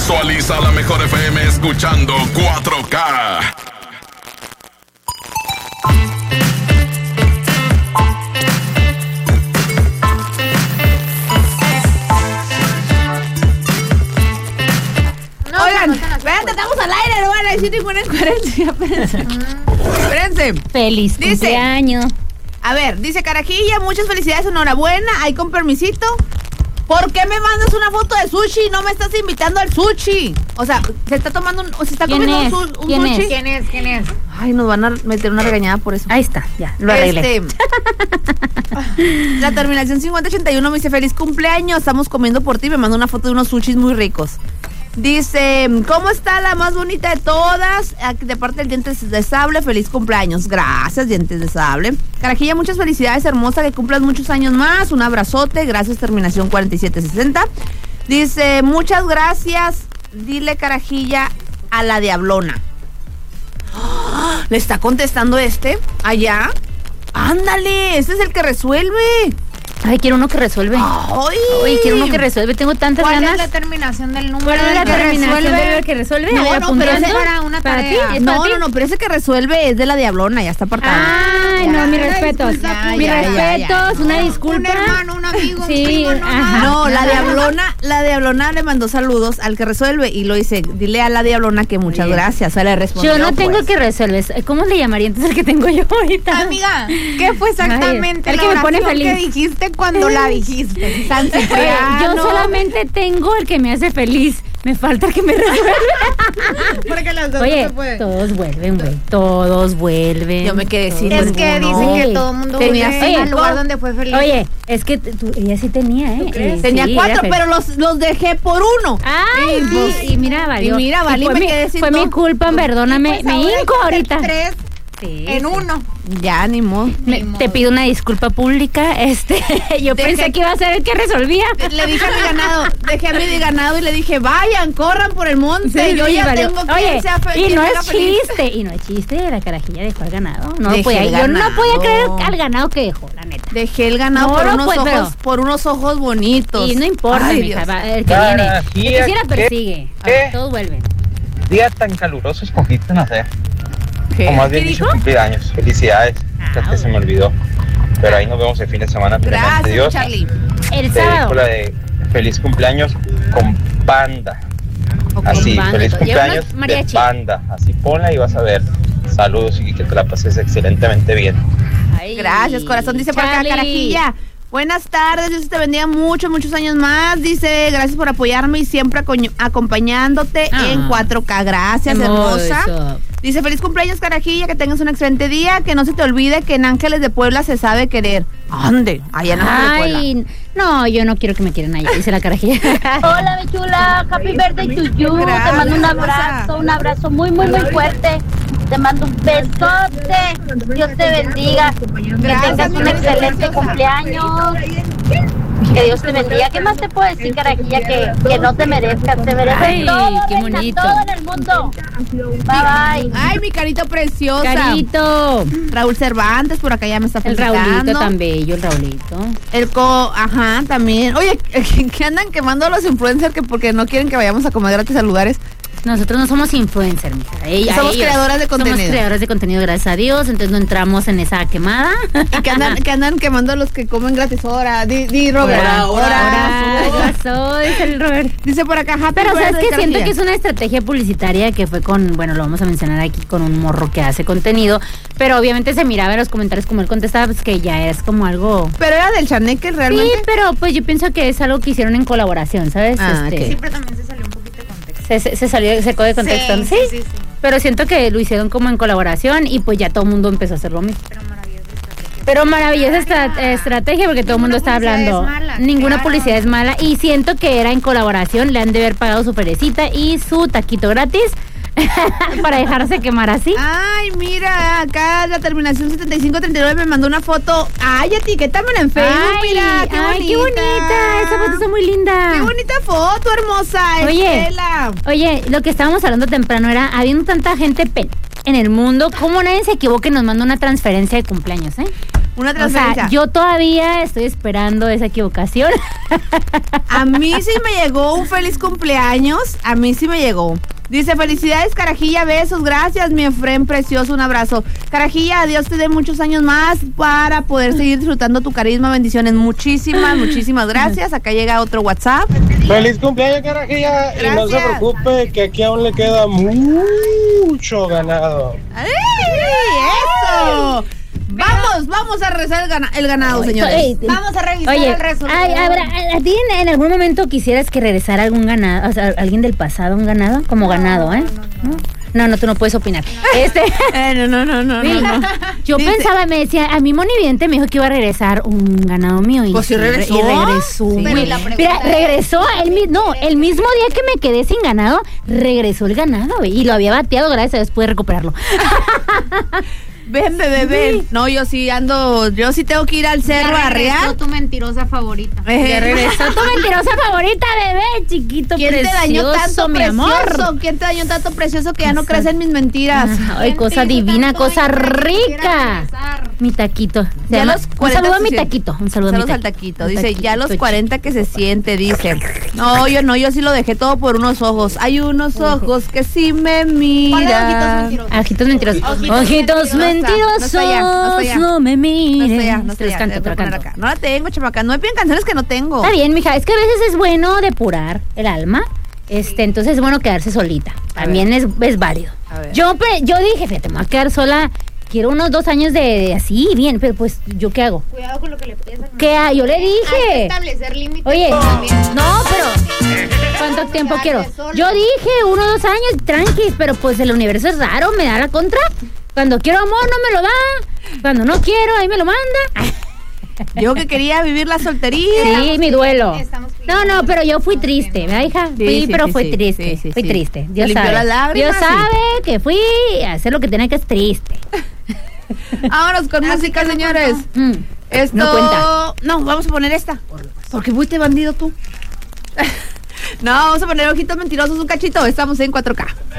Visualiza la mejor FM escuchando 4K. Oigan, espérate, estamos al aire, no van a decir ninguna incoherencia. Espérense. Feliz cumpleaños. A ver, dice Carajilla, muchas felicidades, enhorabuena. Ahí con permisito. ¿Por qué me mandas una foto de sushi y no me estás invitando al sushi? O sea, se está tomando se está comiendo un sushi. ¿Quién es? Ay, nos van a meter una regañada por eso. Ahí está, ya, lo arreglé. La terminación 5081 me dice, feliz cumpleaños, estamos comiendo por ti. Me manda una foto de unos sushis muy ricos. Dice, ¿cómo está la más bonita de todas? De parte del Dientes de Sable, feliz cumpleaños. Gracias, Dientes de Sable. Carajilla, muchas felicidades, hermosa, que cumplas muchos años más. Un abrazote, gracias, terminación 4760. Dice, muchas gracias. Dile, Carajilla, a la Diablona. ¡Oh! ¿Le está contestando allá? Ándale, ese es el que resuelve. Ay, quiero uno que resuelve. Ay, quiero uno que resuelve. Tengo tantas ganas. ganas. ¿Cuál es la terminación del número? ¿Cuál es la terminación del que resuelve? No, pero ese para una tarea. No, pero ese que resuelve es de la Diablona, ya está apartado. Ay, no, mis respetos. Mis respetos, una disculpa. Un hermano, un amigo, sí, un primo, no, la Diablona le mandó saludos al que resuelve y lo dice, dile a la Diablona que muchas gracias. Se le respondió. Yo no tengo que resolver. ¿Cómo le llamaría entonces el que tengo yo ahorita? Amiga, ¿qué fue exactamente el que me pone feliz que dijiste cuando la dijiste? San Cipriano. Yo solamente tengo el que me hace feliz. Me falta el que me resuelve. Porque las dos no se pueden. Todos vuelven, güey. Todos vuelven. Yo me quedé sin Es que dice que todo el mundo vuelve al lugar donde fue feliz. Oye, es que ella sí tenía, tenía 4, pero los dejé por 1. Ay, y mira, valió. Y mira, valí, me quedé sin Fue mi culpa, perdóname. Pues me hinco ahorita. 3 en 1. Ya, ni modo. Te pido una disculpa pública. Yo pensé que iba a ser el que resolvía. Le dije a mi ganado, dejé a mi ganado y le dije, vayan, corran por el monte. Sí, yo ya valió. tengo que Oye, sea feliz. y no es chiste. Y no es chiste, la Carajilla dejó al ganado. No Dejé podía, el yo no ganado. podía creer al ganado que dejó, la neta. Dejé el ganado por unos ojos bonitos. Y no importa, Ay, mija, Dios. el que viene. El que sí la persigue. Todos vuelven. Día tan caluroso escogiste nacer. ¿Qué? O más bien dicho, cumpleaños. Felicidades. Ya se me olvidó. Pero ahí nos vemos el fin de semana. Gracias, Dios. Charlie. El Te sábado. dedico la de feliz cumpleaños con Panda. Okay. Así, Con Panda. feliz Lleva cumpleaños unos de mariachi. Panda. Así ponla y vas a ver. Saludos y que te la pases excelentemente bien. Ay, Gracias, corazón. Dice por acá, Charlie. Carajilla. Buenas tardes, Dios te bendiga muchos años más. Dice, gracias por apoyarme y siempre acompañándote en 4K. Gracias, hermosa. Dice, feliz cumpleaños, Carajilla, que tengas un excelente día, que no se te olvide que en Ángeles de Puebla se sabe querer. ¿Dónde? Allá en Ángeles de Puebla. Ay, no, yo no quiero que me quieran allá, dice la Carajilla. Hola, mi chula, happy birthday to you. Gracias, Te mando hermosa. un abrazo muy fuerte. Te mando un besote. Dios te bendiga. Gracias, que tengas mi un vida. excelente cumpleaños. Que Dios te bendiga. ¿Qué más te puedo decir, Carajilla? Que no te merezcas. Te mereces Ay, todo, qué reina, bonito. todo en el mundo. Bye. Ay, mi carito preciosa. Carito. Raúl Cervantes, por acá ya me está El felicitando. Raulito tan bello, el Raulito. Ajá, también. Oye, que andan quemando a los influencers que porque no quieren que vayamos a comer gratis a lugares. Nosotros no somos influencers, mija. Somos creadoras de contenido. Somos creadoras de contenido, gracias a Dios. Entonces no entramos en esa quemada. Y que andan quemando a los que comen gratis. Ahora, di Robert. Ahora, yo soy, dice el Robert. Dice por acá, happy Pero sabes birthday, que siento Carajilla. que es una estrategia publicitaria que fue con, bueno, lo vamos a mencionar aquí, con un morro que hace contenido, pero obviamente se miraba en los comentarios como él contestaba, pues que ya es como algo. Pero era del Chaneque realmente. Sí, pero pues yo pienso que es algo que hicieron en colaboración, ¿sabes? Ok. Sí, pero también se salió un poquito de contexto. Se sacó de contexto, ¿sí? Sí. Pero siento que lo hicieron como en colaboración y pues ya todo el mundo empezó a hacer lo mismo. Pero maravillosa estrategia porque todo el mundo está hablando. Ninguna publicidad es mala y siento que era en colaboración, le han de haber pagado su perecita y su taquito gratis para dejarse quemar así. Ay, mira, acá la terminación 7539 me mandó una foto. Ay, etiquétamela en Facebook, mira, qué bonita. Qué bonita, esa foto está muy linda. Qué bonita foto, hermosa, Estela. Oye, lo que estábamos hablando temprano era, habiendo tanta gente en el mundo, ¿cómo nadie se equivoque y nos manda una transferencia de cumpleaños, Una transferencia. O sea, yo todavía estoy esperando esa equivocación. A mí sí me llegó un feliz cumpleaños. A mí sí me llegó. Dice, felicidades, Carajilla, besos, gracias, mi Efren precioso, un abrazo. Carajilla, Dios te dé muchos años más para poder seguir disfrutando tu carisma, bendiciones, muchísimas gracias. Acá llega otro WhatsApp. Feliz cumpleaños, Carajilla, gracias. y no se preocupe que aquí aún le queda mucho ganado. ¡Ay, eso! Vamos a rezar el ganado, señores. Vamos a revisar Oye, el resultado. ¿a ti en algún momento quisieras que regresara algún ganado, o sea, alguien del pasado, un ganado? Como ganado, ¿eh? No, tú no puedes opinar. No. Yo Dice, pensaba, me decía, a mí Monividente me dijo que iba a regresar un ganado mío. Y pues sí regresó. Y regresó. Sí. Güey. Pero la pregunta Mira, regresó, es, el mismo día que me quedé sin ganado, regresó el ganado, güey, y lo había bateado, gracias a Dios pude recuperarlo. ven, bebé, ven. No, yo sí tengo que ir al cerro a arrear. regresó tu mentirosa favorita. Ya regresó tu mentirosa favorita, bebé, chiquito, ¿Quién precioso, te dañó tanto, mi precioso? amor? ¿Quién te dañó tanto, precioso, que ya no crecen mis mentiras? Ay, cosa divina, cosa rica. Mi taquito. Ya los Un 40 saludo a se mi siente. taquito. Un saludo a mi Saludos al taquito. taquito. Dice, ya a los 40 que se siente, dice. No, yo sí lo dejé todo por unos ojos. Hay unos ojos que sí me miran. Ojitos mentirosos. Ojitos mentirosos. No está allá. No me mires. No Te los canto, te lo canto. acá. No la tengo, chamaca. No me piden canciones que no tengo. Está bien, mija. Es que a veces es bueno depurar el alma. Entonces es bueno quedarse solita. También es válido. A ver. Yo dije, fíjate, me voy a quedar sola. Quiero unos 2 años de así, bien, pero pues, ¿yo qué hago? Cuidado con lo que le pides a ¿Qué hago? Yo le Hay que dije. establecer límites. Oye, también. no, pero ¿cuánto tiempo quiero? Yo dije 1 o 2 años, tranqui, pero pues el universo es raro, me da la contra. Cuando quiero amor no me lo da, cuando no quiero ahí me lo manda. Yo que quería vivir la soltería. Sí, mi duelo. Estamos No, pero yo fui triste, ¿verdad, hija? Fui triste, fui triste. Dios Limpió sabe. las lágrimas, Dios sabe que fui a hacer lo que tenía que es triste. Vámonos con música, señores. Esto No cuenta. No, vamos a poner esta. Porque fuiste bandido tú. No, vamos a poner Ojitos Mentirosos un cachito. Estamos en 4K.